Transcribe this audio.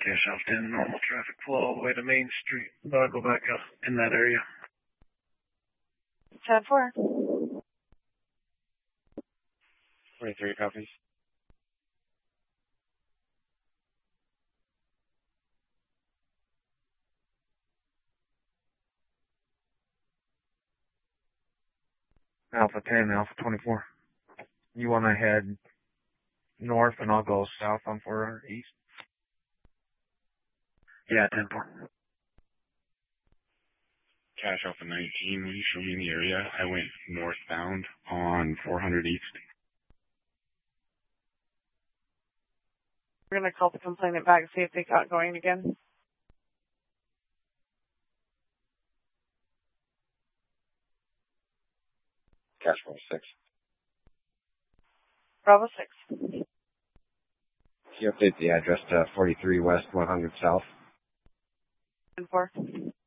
Cash out 10, normal traffic flow all the way to Main Street. But I'll go back up in that area. 10-4. 23 copies. Alpha 10, Alpha 24. You want to head north and I'll go south on 400 east? Yeah, 10-4. Cash Alpha 19, will you show me the area? I went northbound on 400 east. We're going to call the complainant back and see if they got going again. Cash Bravo 6. Bravo 6. Can you update the address to 43 West, 100 South? 10-4.